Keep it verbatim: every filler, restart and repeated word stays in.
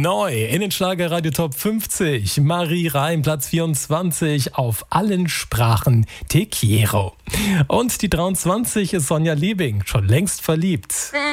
Neu in den Schlagerradio Top fünfzig. Marie Reim, Platz vierundzwanzig auf allen Sprachen Te quiero. Und die dreiundzwanzig ist Sonja Liebing, schon längst verliebt.